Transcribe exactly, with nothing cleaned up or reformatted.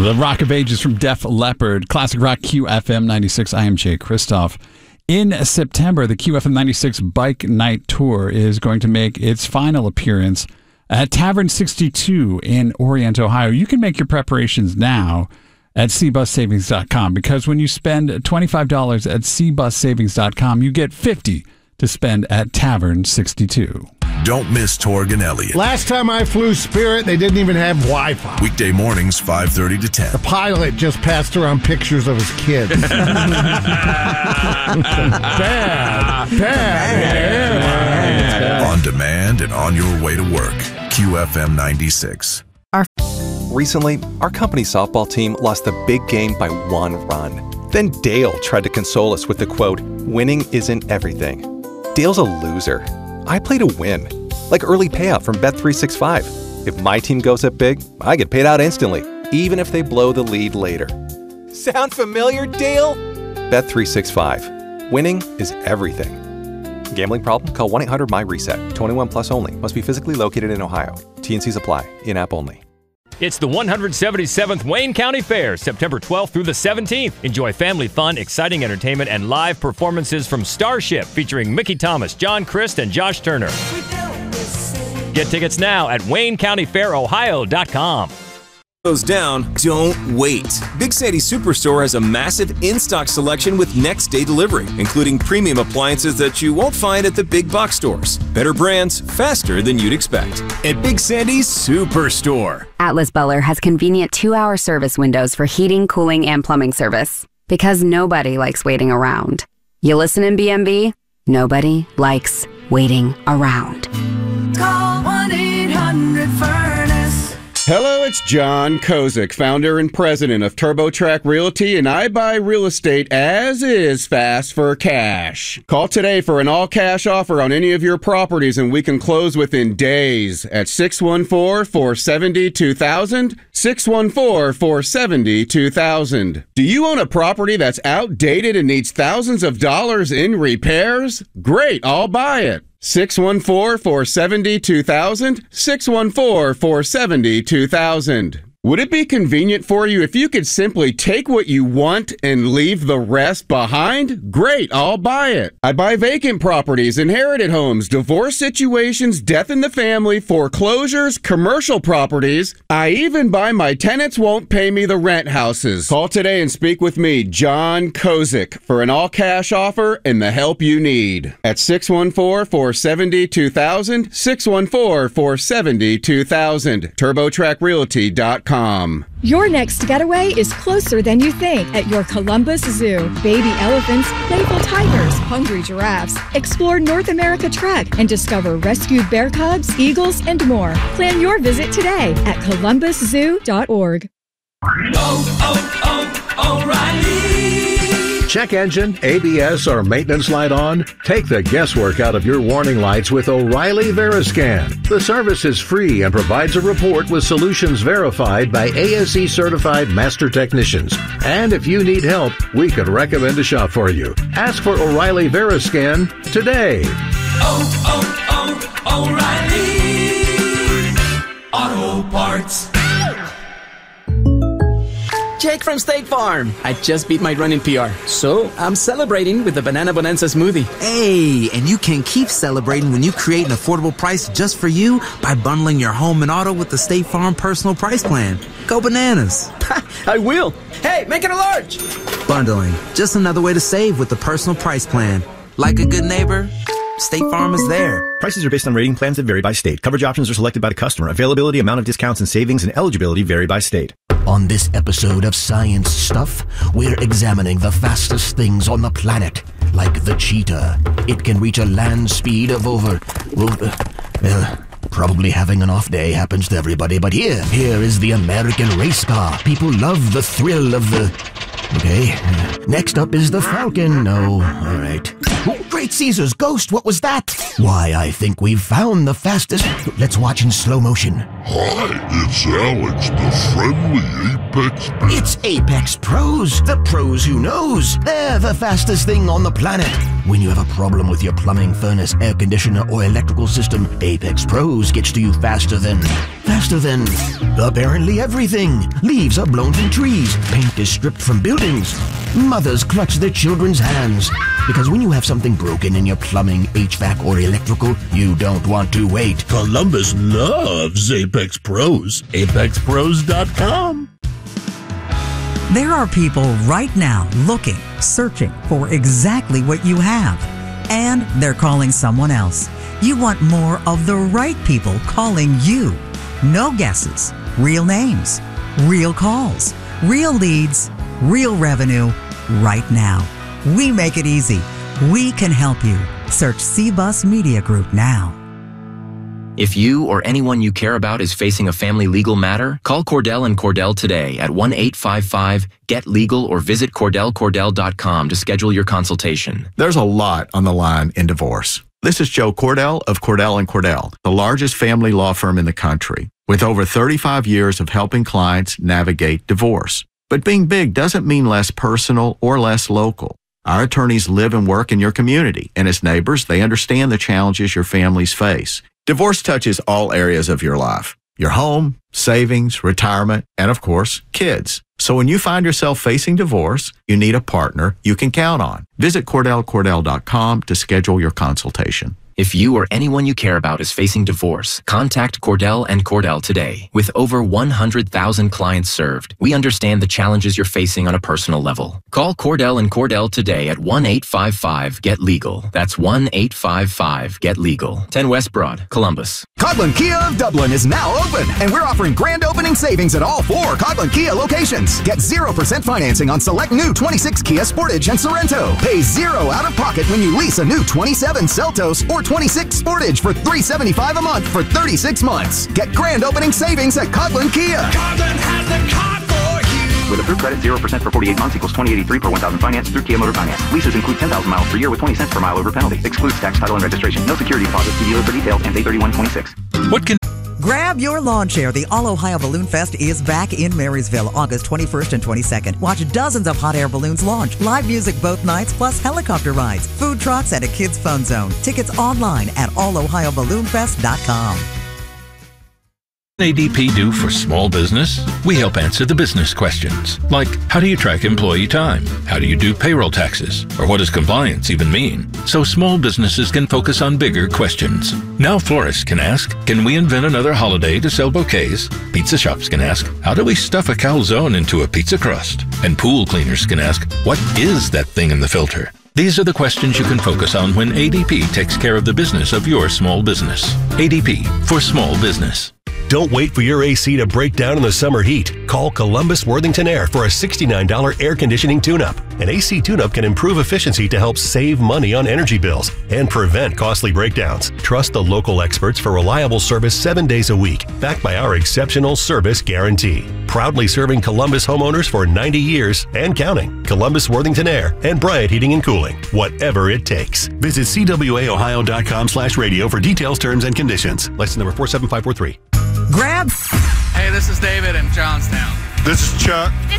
The Rock of Ages from Def Leppard, Classic Rock Q F M ninety-six. I am Jay Kristoff. In September, the Q F M ninety-six Bike Night Tour is going to make its final appearance at Tavern sixty-two in Orient, Ohio. You can make your preparations now at c bus savings dot com because when you spend twenty-five dollars at c bus savings dot com, you get fifty dollars to spend at Tavern sixty-two. Don't miss Torg and Elliott. Last time I flew Spirit, they didn't even have Wi-Fi. Weekday mornings, five thirty to ten. The pilot just passed around pictures of his kids. bad, bad, bad. On demand and on your way to work. Q F M ninety-six. Our Recently, our company softball team lost the big game by one run. Then Dale tried to console us with the quote, "Winning isn't everything." Dale's a loser. I play to win, like early payout from Bet three sixty-five. If my team goes up big, I get paid out instantly, even if they blow the lead later. Sound familiar, Dale? Bet three sixty-five. Winning is everything. Gambling problem? Call one eight hundred M Y reset. twenty-one plus only. Must be physically located in Ohio. T and Cs apply. In-app only. It's the one hundred seventy-seventh Wayne County Fair, September twelfth through the seventeenth. Enjoy family fun, exciting entertainment, and live performances from Starship featuring Mickey Thomas, John Christ, and Josh Turner. Get tickets now at wayne county fair ohio dot com. Goes down, don't wait. Big Sandy Superstore has a massive in-stock selection with next day delivery, including premium appliances that you won't find at the big box stores. Better brands, faster than you'd expect. At Big Sandy's Superstore. Atlas Buller has convenient two-hour service windows for heating, cooling, and plumbing service. Because nobody likes waiting around. You listen in B M B? Nobody likes waiting around. Call one eight hundred furnace. Hello, it's John Kozik, founder and president of TurboTrack Realty, and I buy real estate as is fast for cash. Call today for an all-cash offer on any of your properties, and we can close within days at six one four, four seven zero, two thousand, six one four, four seven zero, two thousand. Do you own a property that's outdated and needs thousands of dollars in repairs? Great, I'll buy it. six one four, four seven zero, two thousand, six one four, four seven zero, two thousand. Would it be convenient for you if you could simply take what you want and leave the rest behind? Great, I'll buy it. I buy vacant properties, inherited homes, divorce situations, death in the family, foreclosures, commercial properties. I even buy my tenants won't pay me the rent houses. Call today and speak with me, John Kozik, for an all-cash offer and the help you need. At six one four, four seven zero, two thousand, six one four, four seven zero, two thousand, turbo track realty dot com. Your next getaway is closer than you think at your Columbus Zoo. Baby elephants, playful tigers, hungry giraffes. Explore North America Trek and discover rescued bear cubs, eagles, and more. Plan your visit today at columbus zoo dot org. Oh, oh, oh, O'Reilly. Check engine, A B S, or maintenance light on? Take the guesswork out of your warning lights with O'Reilly Veriscan. The service is free and provides a report with solutions verified by A S E certified master technicians. And if you need help, we could recommend a shop for you. Ask for O'Reilly Veriscan today. Oh, oh, oh, O'Reilly Auto Parts. Jake from State Farm. I just beat my running P R, so I'm celebrating with the Banana Bonanza smoothie. Hey, and you can keep celebrating when you create an affordable price just for you by bundling your home and auto with the State Farm Personal Price Plan. Go bananas. I will. Hey, make it a large. Bundling, just another way to save with the Personal Price Plan. Like a good neighbor, State Farm is there. Prices are based on rating plans that vary by state. Coverage options are selected by the customer. Availability, amount of discounts and savings, and eligibility vary by state. On this episode of Science Stuff, we're examining the fastest things on the planet, like the cheetah. It can reach a land speed of over, over well, probably having an off day happens to everybody, but here, here is the American race car. People love the thrill of the... Okay, next up is the Falcon. No, all right. Great Caesar's ghost, what was that? Why, I think we've found the fastest. Let's watch in slow motion. Hi, it's Alex, the friendly Apex Pro. It's Apex Pros, the pros who knows. They're the fastest thing on the planet. When you have a problem with your plumbing, furnace, air conditioner, or electrical system, Apex Pros gets to you faster than... Faster than... apparently everything. Leaves are blown from trees. Paint is stripped from buildings. Mothers clutch their children's hands. Because when you have something broken in your plumbing, H V A C, or electrical, you don't want to wait. Columbus loves Apex Pros. Apex Pros dot com. There are people right now looking, searching for exactly what you have. And they're calling someone else. You want more of the right people calling you. No guesses, real names, real calls, real leads, real revenue, right now. We make it easy. We can help you. Search C-Bus Media Group now. If you or anyone you care about is facing a family legal matter, call Cordell and Cordell today at one eight five five get legal or visit Cordell Cordell dot com to schedule your consultation. There's a lot on the line in divorce. This is Joe Cordell of Cordell and Cordell, the largest family law firm in the country, with over thirty-five years of helping clients navigate divorce. But being big doesn't mean less personal or less local. Our attorneys live and work in your community, and as neighbors, they understand the challenges your families face. Divorce touches all areas of your life: your home, savings, retirement, and of course, kids. So when you find yourself facing divorce, you need a partner you can count on. Visit Cordell Cordell dot com to schedule your consultation. If you or anyone you care about is facing divorce, contact Cordell and Cordell today. With over one hundred thousand clients served, we understand the challenges you're facing on a personal level. Call Cordell and Cordell today at one eight five five get legal. That's one eight five five get legal. ten West Broad, Columbus. Coghlan Kia of Dublin is now open, and we're offering grand opening savings at all four Coghlan Kia locations. Get zero percent financing on select new twenty-six Kia Sportage and Sorento. Pay zero out of pocket when you lease a new twenty-seven Seltos or twenty-six Sportage for three hundred seventy-five dollars a month for thirty-six months. Get grand opening savings at Coghlan Kia. Coghlan has the car for you. With approved credit, zero percent for forty-eight months equals twenty eighty-three per one thousand finance through Kia Motor Finance. Leases include ten thousand miles per year with twenty cents per mile over penalty. Excludes tax, title, and registration. No security deposit. See dealer for details. Ends eight thirty-one twenty-six. What can... Grab your lawn chair. The All Ohio Balloon Fest is back in Marysville, August twenty-first and twenty-second. Watch dozens of hot air balloons launch, live music both nights, plus helicopter rides, food trucks, and a kids' fun zone. Tickets online at all ohio balloon fest dot com. A D P do for small business? We help answer the business questions, like how do you track employee time? How do you do payroll taxes? Or what does compliance even mean? So small businesses can focus on bigger questions. Now florists can ask, can we invent another holiday to sell bouquets? Pizza shops can ask, how do we stuff a calzone into a pizza crust? And pool cleaners can ask, what is that thing in the filter? These are the questions you can focus on when A D P takes care of the business of your small business. A D P for small business. Don't wait for your A C to break down in the summer heat. Call Columbus Worthington Air for a sixty-nine dollars air conditioning tune-up. An A C tune-up can improve efficiency to help save money on energy bills and prevent costly breakdowns. Trust the local experts for reliable service seven days a week, backed by our exceptional service guarantee. Proudly serving Columbus homeowners for ninety years and counting. Columbus Worthington Air and Bryant Heating and Cooling. Whatever it takes. Visit C W A ohio dot com slash radio for details, terms, and conditions. License number four seven five four three. Grab. Hey, this is David in Johnstown. This is Chuck. This